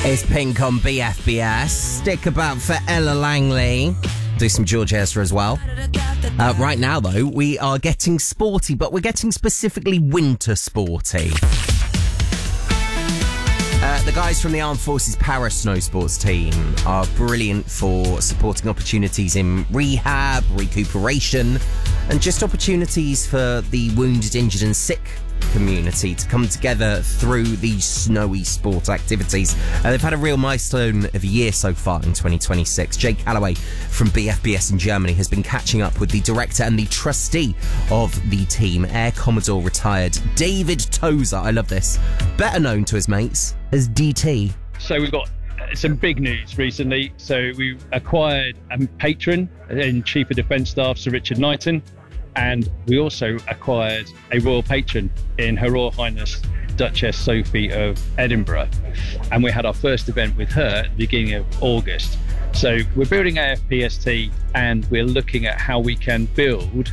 It's Pink on BFBS. Stick about for Ella Langley. Do some George Ezra as well. Right now, though, we are getting sporty, but we're getting specifically winter sporty. The guys from the Armed Forces Para Snow Sports team are brilliant for supporting opportunities in rehab, recuperation, and just opportunities for the wounded, injured and sick community to come together through these snowy sport activities. They've had a real milestone of a year so far in 2026. Jake Calloway from BFBS in Germany has been catching up with the director and the trustee of the team, Air Commodore retired David Tozer. I love this. Better known to his mates as DT. So we've got some big news recently. So we acquired a patron in Chief of Defence Staff, Sir Richard Knighton. And we also acquired a royal patron in Her Royal Highness Duchess Sophie of Edinburgh. And we had our first event with her at the beginning of August. So we're building AFPST and we're looking at how we can build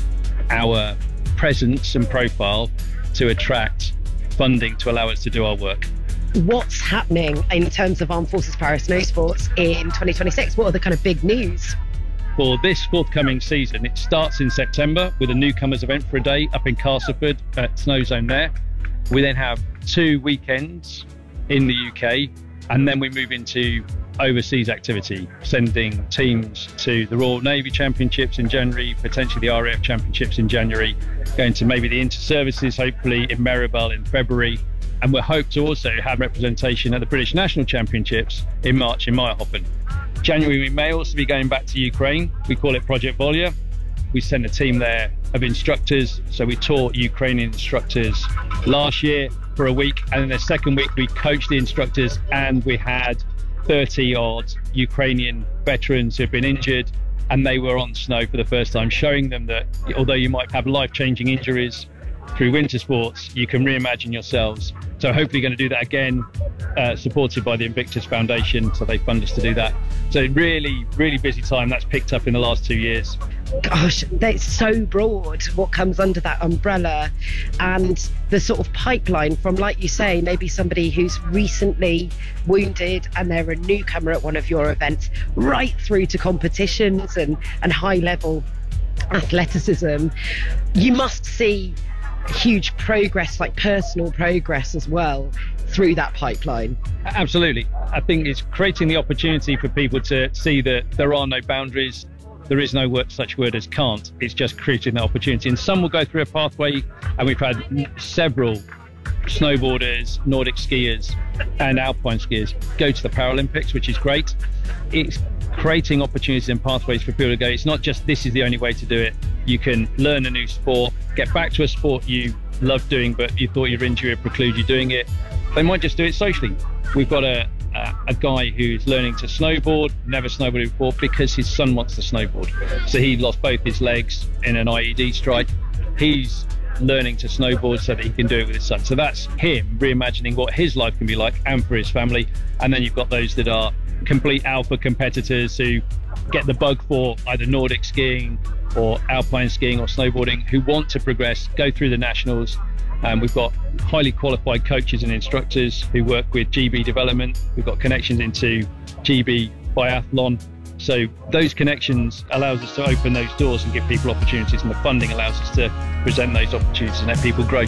our presence and profile to attract funding to allow us to do our work. What's happening in terms of Armed Forces Para Snow Sports in 2026? What are the kind of big news? For this forthcoming season, it starts in September with a newcomers event for a day up in Castleford at Snow Zone there. We then have 2 weekends in the UK, and then we move into overseas activity, sending teams to the Royal Navy Championships in January, potentially the RAF Championships in January, going to maybe the Inter-Services, hopefully in Maribel in February. And we hope to also have representation at the British National Championships in March in Meyerhofen. January, we may also be going back to Ukraine. We call it Project Volya. We sent a team there of instructors. So we taught Ukrainian instructors last year for a week. And then the second week, we coached the instructors and we had 30 odd Ukrainian veterans who have been injured. And they were on snow for the first time, showing them that although you might have life-changing injuries through winter sports, you can reimagine yourselves. So hopefully going to do that again, supported by the Invictus Foundation, so they fund us to do that. So really, really busy time. That's picked up in the last 2 years. Gosh, that's so broad, what comes under that umbrella, and the sort of pipeline from, like you say, maybe somebody who's recently wounded and they're a newcomer at one of your events, right through to competitions and high-level athleticism. You must see huge progress, like personal progress as well, through that pipeline. Absolutely. I think it's creating the opportunity for people to see that there are no boundaries. There is no such word as can't. It's just creating the opportunity. And some will go through a pathway, and we've had several snowboarders, Nordic skiers and alpine skiers go to the Paralympics, which is great. It's creating opportunities and pathways for people to go, it's not just this is the only way to do it. You can learn a new sport, get back to a sport you love doing but you thought your injury would preclude you doing it. They might just do it socially. We've got a guy who's learning to snowboard, never snowboarded before, because his son wants to snowboard. So he lost both his legs in an IED strike. He's learning to snowboard so that he can do it with his son. So that's him reimagining what his life can be like, and for his family. And then you've got those that are complete alpha competitors who get the bug for either Nordic skiing or alpine skiing or snowboarding, who want to progress, go through the nationals. We've got highly qualified coaches and instructors who work with GB development. We've got connections into GB biathlon. So those connections allows us to open those doors and give people opportunities, and the funding allows us to present those opportunities and let people grow.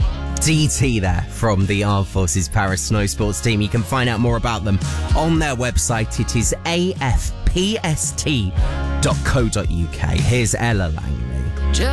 DT there from the Armed Forces Para Snow Sports team. You can find out more about them on their website. It is afpst.co.uk. Here's Ella Langley.